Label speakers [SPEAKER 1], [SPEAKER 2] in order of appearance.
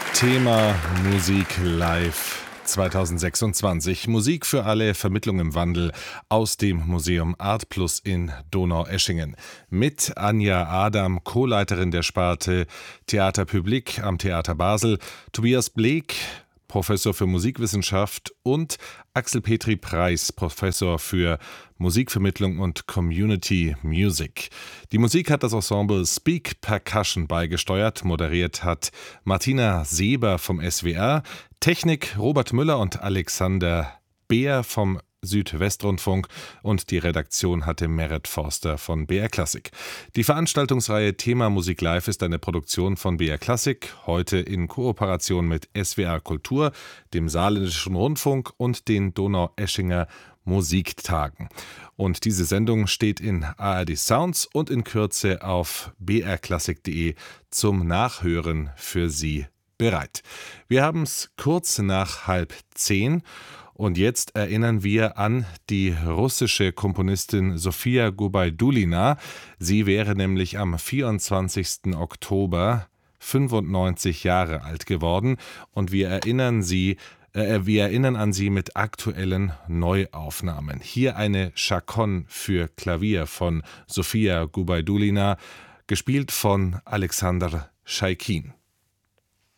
[SPEAKER 1] Thema Musik live 2026. Musik für alle, Vermittlung im Wandel aus dem Museum Art Plus in Donaueschingen. Mit Anja Adam, Co-Leiterin der Sparte Theater Public am Theater Basel, Tobias Bleek, Professor für Musikwissenschaft, und Axel Petri Preis, Professor für Musikvermittlung und Community Music. Die Musik hat das Ensemble Speak Percussion beigesteuert, moderiert hat Martina Seber vom SWR, Technik Robert Müller und Alexander Beer vom Südwestrundfunk und die Redaktion hatte Merit Forster von BR Classic. Die Veranstaltungsreihe Thema Musik Live ist eine Produktion von BR Classic, heute in Kooperation mit SWR Kultur, dem Saarländischen Rundfunk und den Donaueschinger Musiktagen. Und diese Sendung steht in ARD Sounds und in Kürze auf brklassik.de zum Nachhören für Sie bereit. Wir haben es kurz nach 9:30 und jetzt erinnern wir an die russische Komponistin Sofia Gubaidulina. Sie wäre nämlich am 24. Oktober 95 Jahre alt geworden und wir erinnern an sie mit aktuellen Neuaufnahmen. Hier eine Chaconne für Klavier von Sofia Gubaidulina, gespielt von Alexander Schaikin.